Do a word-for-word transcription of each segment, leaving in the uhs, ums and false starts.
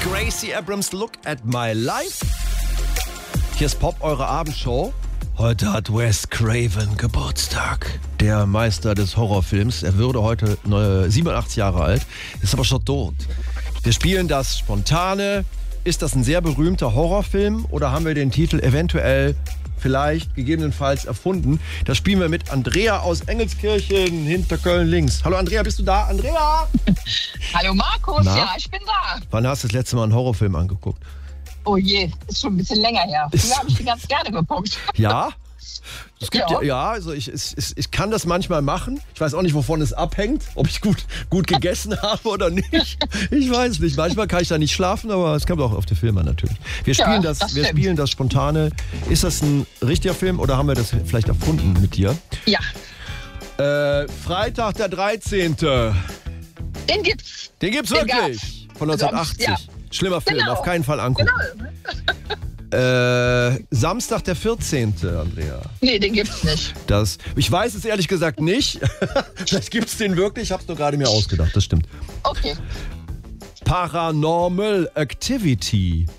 Gracie Abrams, Look at My Life. Hier ist Pop, eure Abendshow. Heute hat Wes Craven Geburtstag. Der Meister des Horrorfilms. Er würde heute siebenundachtzig Jahre alt, ist aber schon tot. Wir spielen das Spontane. Ist das ein sehr berühmter Horrorfilm oder haben wir den Titel eventuell, vielleicht, gegebenenfalls erfunden? Das spielen wir mit Andrea aus Engelskirchen hinter Köln links. Hallo Andrea, bist du da? Andrea! Hallo Markus, Na? ja, ich bin da. Wann hast du das letzte Mal einen Horrorfilm angeguckt? Oh je, ist schon ein bisschen länger her. Früher habe ich die ganz gerne geguckt. Ja? Es gibt ja, Ja. ja, also ich, ich, ich kann das manchmal machen. Ich weiß auch nicht, wovon es abhängt, ob ich gut, gut gegessen habe oder nicht. Ich weiß nicht. Manchmal kann ich da nicht schlafen, aber es kommt auch auf die Filme natürlich. Wir spielen, Ja, das, das wir stimmt. spielen das Spontane. Ist das ein richtiger Film oder haben wir das vielleicht erfunden mit dir? Ja, Äh, Freitag der dreizehnte. den gibt's. Den gibt's Den wirklich. Von Sonst, neunzehnhundert achtzig. ja. Schlimmer Film, Genau. auf keinen Fall angucken. Genau. Äh, Samstag der vierzehnte, Andrea. Nee, den gibt's nicht. Das, ich weiß es ehrlich gesagt nicht. Vielleicht gibt es den wirklich. Ich habe es nur gerade mir ausgedacht. Das stimmt. Okay. Paranormal Activity.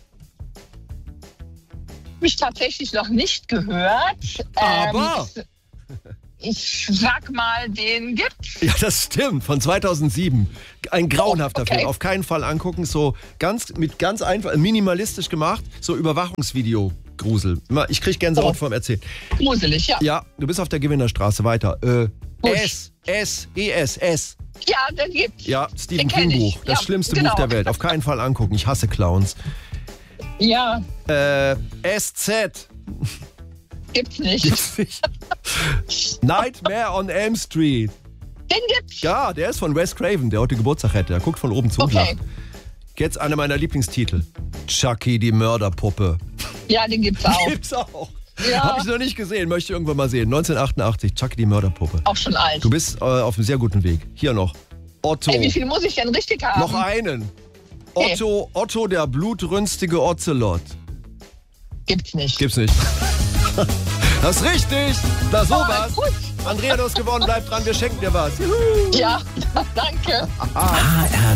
Hab ich tatsächlich noch nicht gehört. Aber- Ähm, ich sag mal, den gibt's. Ja, das stimmt. Von zweitausendsieben. Ein grauenhafter Oh, okay. Film. Auf keinen Fall angucken. So ganz mit ganz einfach, minimalistisch gemacht. So Überwachungsvideo. Grusel. Ich krieg Gänsehaut Oh. vom Erzählen. Gruselig, ja. Ja, du bist auf der Gewinnerstraße. Weiter. Äh, Busch. S, S, E S, S. Ja, den gibt's. Ja, Stephen Den kenn King ich. Buch. Das Ja, schlimmste genau. Buch der Welt. Auf keinen Fall angucken. Ich hasse Clowns. Ja, Äh, S Z. gibt's nicht. Gibt's nicht. Nightmare on Elm Street. Den gibt's. Ja, der ist von Wes Craven, der heute Geburtstag hätte. Der guckt von oben zu und Okay. lacht. Jetzt einer meiner Lieblingstitel. Chucky, die Mörderpuppe. Ja, den gibt's auch. Gibt's auch. Ja. Hab ich noch nicht gesehen, möchte ich irgendwann mal sehen. neunzehnhundertachtundachtzig, Chucky, die Mörderpuppe. Auch schon alt. Du bist äh, auf einem sehr guten Weg. Hier noch. Otto. Ey, wie viel muss ich denn richtig haben? Noch einen. Okay. Otto, Otto, der blutrünstige Ocelot. Gibt's nicht. Gibt's nicht. Das ist richtig. Na sowas. Oh, gut. Andrea, du hast gewonnen. Bleib dran, wir schenken dir was. Juhu. Ja, danke. H R